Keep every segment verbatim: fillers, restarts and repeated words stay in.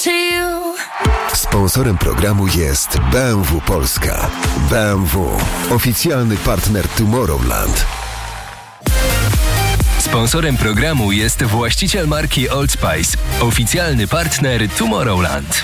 to you. Sponsorem programu jest B M W Polska. B M W, oficjalny partner Tomorrowland. Sponsorem programu jest właściciel marki Old Spice, oficjalny partner Tomorrowland.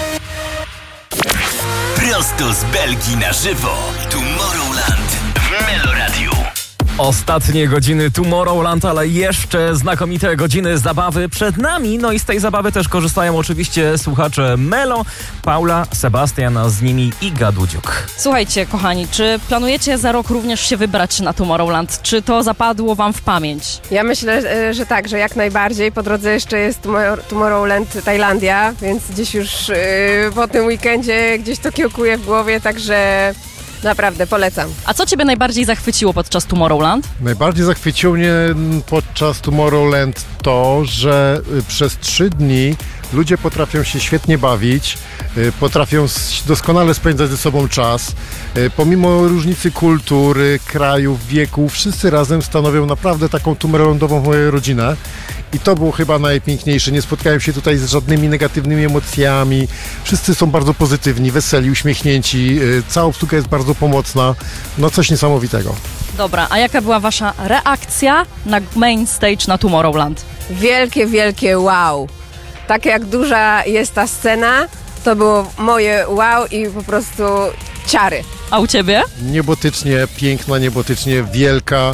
Prosto z Belgii na żywo. Tomorrowland w Meloradiu. Ostatnie godziny Tomorrowland, ale jeszcze znakomite godziny zabawy przed nami. No i z tej zabawy też korzystają oczywiście słuchacze Melo, Paula, Sebastian, a z nimi Iga Dudziuk. Słuchajcie, kochani, czy planujecie za rok również się wybrać na Tomorrowland? Czy to zapadło wam w pamięć? Ja myślę, że tak, że jak najbardziej. Po drodze jeszcze jest Tomorrowland Tajlandia, więc gdzieś już yy, po tym weekendzie gdzieś to kiełkuje w głowie, także... Naprawdę, polecam. A co ciebie najbardziej zachwyciło podczas Tomorrowland? Najbardziej zachwyciło mnie podczas Tomorrowland to, że przez trzy dni ludzie potrafią się świetnie bawić, potrafią doskonale spędzać ze sobą czas. Pomimo różnicy kultury, krajów, wieków, wszyscy razem stanowią naprawdę taką Tomorrowlandową rodzinę. I to było chyba najpiękniejsze. Nie spotkałem się tutaj z żadnymi negatywnymi emocjami. Wszyscy są bardzo pozytywni, weseli, uśmiechnięci. Cała obsługa jest bardzo pomocna. No coś niesamowitego. Dobra, a jaka była wasza reakcja na main stage na Tomorrowland? Wielkie, wielkie wow. Tak jak duża jest ta scena, to było moje wow i po prostu ciary. A u ciebie? Niebotycznie piękna, niebotycznie wielka,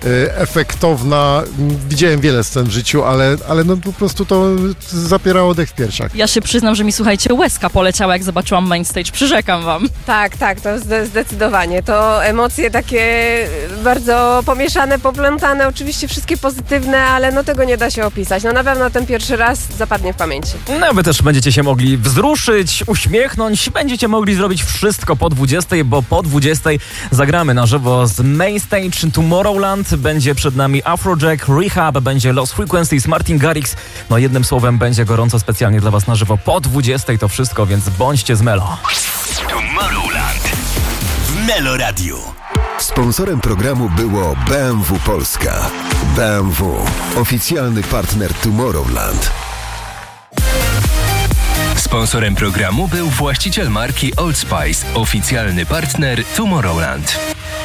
efektowna. Widziałem wiele scen w życiu, ale, ale no po prostu to zapierało dech w piersiach. Ja się przyznam, że mi, słuchajcie, łezka poleciała, jak zobaczyłam main stage. Przyrzekam wam. Tak, tak, to zde- zdecydowanie. To emocje takie bardzo pomieszane, poplątane, oczywiście wszystkie pozytywne, ale no tego nie da się opisać. No na pewno ten pierwszy raz zapadnie w pamięci. No wy też będziecie się mogli wzruszyć, uśmiechnąć, będziecie mogli zrobić wszystko po dwudziestej, bo po dwudziestej zagramy na żywo z main stage Tomorrowland. Będzie przed nami Afrojack, Rehab, będzie Lost Frequencies, Martin Garrix. No jednym słowem będzie gorąco specjalnie dla was na żywo po dwudziestej to wszystko, więc bądźcie z Melo. Tomorrowland w Meloradiu. Sponsorem programu było B M W Polska. B M W, oficjalny partner Tomorrowland. Sponsorem programu był właściciel marki Old Spice, oficjalny partner Tomorrowland.